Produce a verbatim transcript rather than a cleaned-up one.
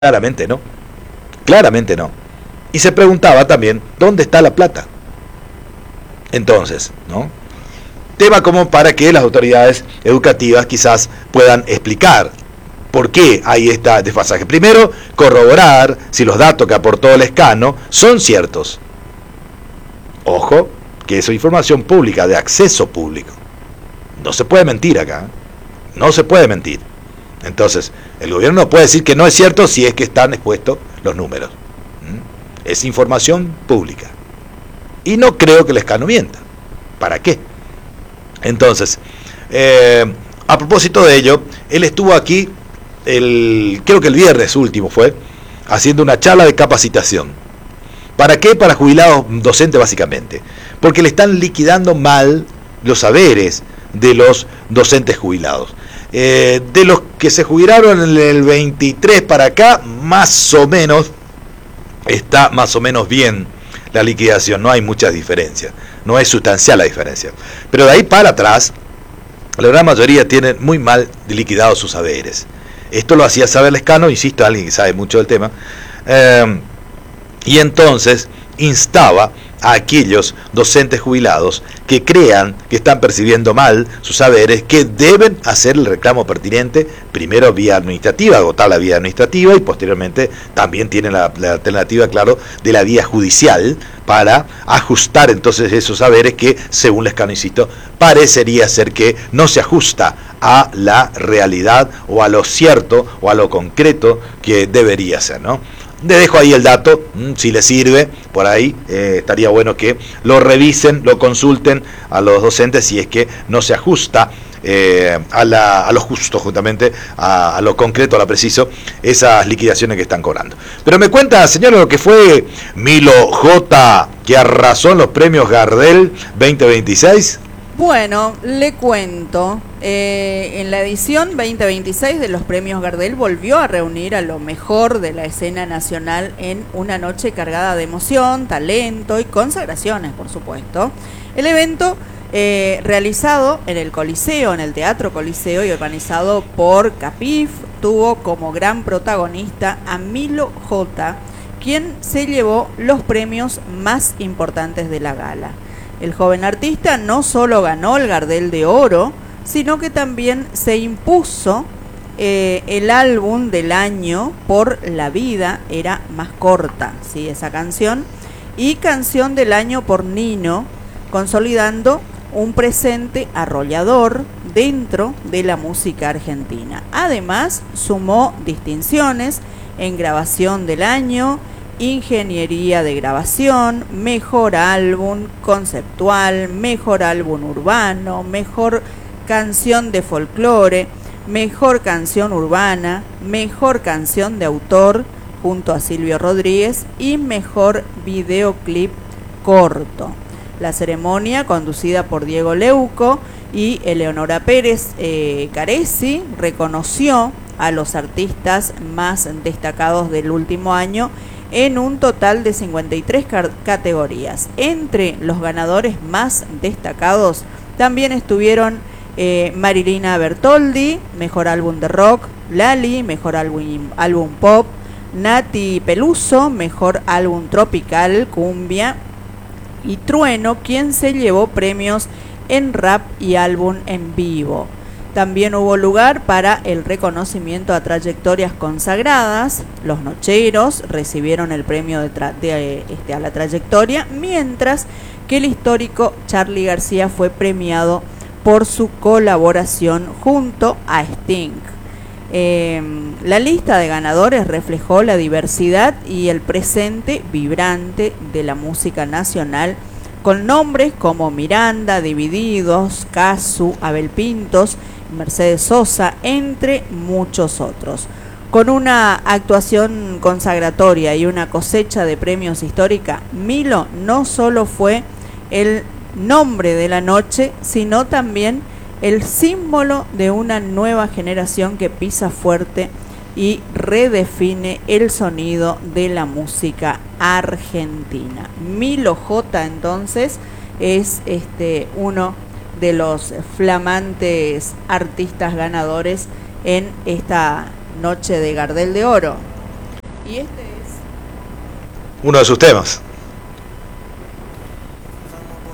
Claramente no, claramente no. Y se preguntaba también, ¿dónde está la plata? Entonces, ¿no? Tema como para que las autoridades educativas quizás puedan explicar por qué hay esta desfasaje. Primero, corroborar si los datos que aportó Lescano son ciertos. Ojo, que es información pública, de acceso público. No se puede mentir acá, ¿eh? No se puede mentir. Entonces, el gobierno no puede decir que no es cierto si es que están expuestos los números. ¿Mm? Es información pública. Y no creo que Lescano mienta. ¿Para qué? Entonces, eh, a propósito de ello, él estuvo aquí, el, creo que el viernes último fue, haciendo una charla de capacitación. ¿Para qué? Para jubilados docentes básicamente. Porque le están liquidando mal los saberes de los docentes jubilados. Eh, de los que se jubilaron en el veintitrés para acá, más o menos, está más o menos bien la liquidación, no hay muchas diferencias, no es sustancial la diferencia. Pero de ahí para atrás, la gran mayoría tienen muy mal liquidados sus saberes. Esto lo hacía saber Lescano, insisto, alguien que sabe mucho del tema, eh, y entonces instaba a aquellos docentes jubilados que crean que están percibiendo mal sus saberes, que deben hacer el reclamo pertinente, primero vía administrativa, agotar la vía administrativa, y posteriormente también tienen la, la alternativa, claro, de la vía judicial, para ajustar entonces esos saberes que, según Lescano, insisto, parecería ser que no se ajusta a la realidad, o a lo cierto, o a lo concreto que debería ser, ¿no? Le dejo ahí el dato, si les sirve, por ahí eh, estaría bueno que lo revisen, lo consulten a los docentes si es que no se ajusta eh, a, la, a lo justo, justamente, a, a lo concreto, a lo preciso, esas liquidaciones que están cobrando. Pero me cuenta, señor, lo que fue Milo J, que arrasó en los premios Gardel veinte veintiséis. Bueno, le cuento, eh, en la edición veinte veintiséis de los premios Gardel volvió a reunir a lo mejor de la escena nacional en una noche cargada de emoción, talento y consagraciones, por supuesto. El evento, eh, realizado en el Coliseo, en el Teatro Coliseo y organizado por Capif, tuvo como gran protagonista a Milo J, quien se llevó los premios más importantes de la gala. El joven artista no solo ganó el Gardel de Oro, sino que también se impuso eh, el álbum del año por La vida era más corta, ¿sí? Esa canción, y canción del año por Nino, consolidando un presente arrollador dentro de la música argentina. Además, sumó distinciones en grabación del año, ingeniería de grabación, mejor álbum conceptual, mejor álbum urbano, mejor canción de folclore, mejor canción urbana, mejor canción de autor junto a Silvio Rodríguez y mejor videoclip corto. La ceremonia, conducida por Diego Leuco y Eleonora Pérez eh, Caresi, reconoció a los artistas más destacados del último año en un total de cincuenta y tres categorías. Entre los ganadores más destacados también estuvieron eh, Marilina Bertoldi, mejor álbum de rock, Lali, mejor álbum, álbum pop, Nati Peluso, mejor álbum tropical, cumbia, y Trueno, quien se llevó premios en rap y álbum en vivo. También hubo lugar para el reconocimiento a trayectorias consagradas. Los Nocheros recibieron el premio de, tra- de este, a la trayectoria, mientras que el histórico Charly García fue premiado por su colaboración junto a Sting. Eh, la lista de ganadores reflejó la diversidad y el presente vibrante de la música nacional, con nombres como Miranda, Divididos, Casu, Abel Pintos, Mercedes Sosa, entre muchos otros. Con una actuación consagratoria y una cosecha de premios histórica, Milo no solo fue el nombre de la noche, sino también el símbolo de una nueva generación que pisa fuerte y redefine el sonido de la música argentina. Milo J, entonces, es este uno de los flamantes artistas ganadores en esta noche de Gardel de Oro. Y este es uno de sus temas.